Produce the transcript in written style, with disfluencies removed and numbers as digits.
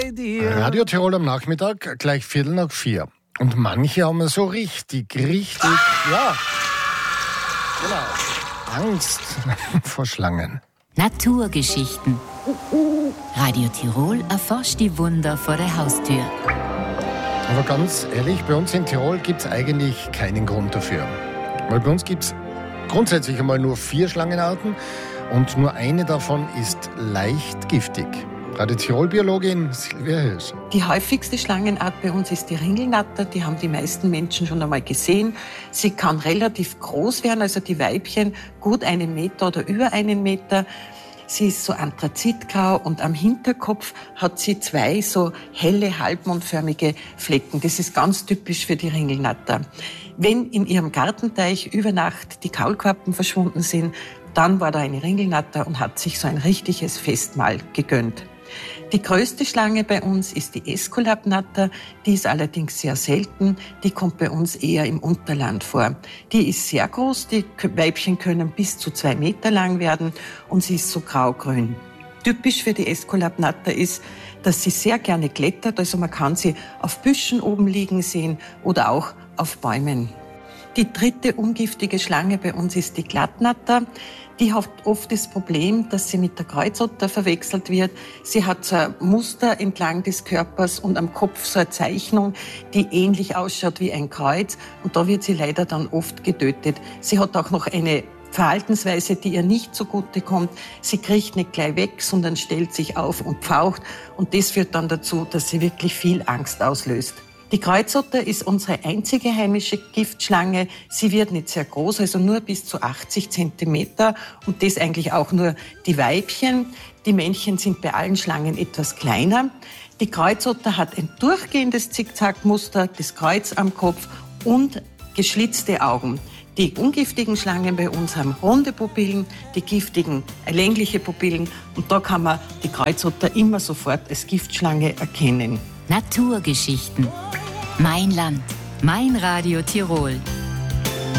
bei dir. Radio Tirol am Nachmittag, gleich 3:45. Und manche haben so richtig, ja, genau, Angst vor Schlangen. Naturgeschichten. Radio Tirol erforscht die Wunder vor der Haustür. Aber ganz ehrlich, bei uns in Tirol gibt es eigentlich keinen Grund dafür. Weil bei uns gibt es grundsätzlich einmal nur 4 Schlangenarten und nur eine davon ist leicht giftig. Radio Tirol-Biologin Silvia Hirsch. Die häufigste Schlangenart bei uns ist die Ringelnatter. Die haben die meisten Menschen schon einmal gesehen. Sie kann relativ groß werden, also die Weibchen gut 1 Meter oder über 1 Meter. Sie ist so anthrazitgrau und am Hinterkopf hat sie 2 so helle, halbmondförmige Flecken. Das ist ganz typisch für die Ringelnatter. Wenn in ihrem Gartenteich über Nacht die Kaulquappen verschwunden sind, dann war da eine Ringelnatter und hat sich so ein richtiges Festmahl gegönnt. Die größte Schlange bei uns ist die Äskulapnatter. Die ist allerdings sehr selten. Die kommt bei uns eher im Unterland vor. Die ist sehr groß. Die Weibchen können bis zu 2 Meter lang werden und sie ist so grau-grün. Typisch für die Äskulapnatter ist, dass sie sehr gerne klettert. Also man kann sie auf Büschen oben liegen sehen oder auch auf Bäumen. Die dritte ungiftige Schlange bei uns ist die Glattnatter. Die hat oft das Problem, dass sie mit der Kreuzotter verwechselt wird. Sie hat so ein Muster entlang des Körpers und am Kopf so eine Zeichnung, die ähnlich ausschaut wie ein Kreuz. Und da wird sie leider dann oft getötet. Sie hat auch noch eine Verhaltensweise, die ihr nicht zugute kommt. Sie kriecht nicht gleich weg, sondern stellt sich auf und pfaucht. Und das führt dann dazu, dass sie wirklich viel Angst auslöst. Die Kreuzotter ist unsere einzige heimische Giftschlange. Sie wird nicht sehr groß, also nur bis zu 80 Zentimeter und das eigentlich auch nur die Weibchen. Die Männchen sind bei allen Schlangen etwas kleiner. Die Kreuzotter hat ein durchgehendes Zickzackmuster, das Kreuz am Kopf und geschlitzte Augen. Die ungiftigen Schlangen bei uns haben runde Pupillen, die giftigen längliche Pupillen und da kann man die Kreuzotter immer sofort als Giftschlange erkennen. Naturgeschichten. Mein Land. Mein Radio Tirol.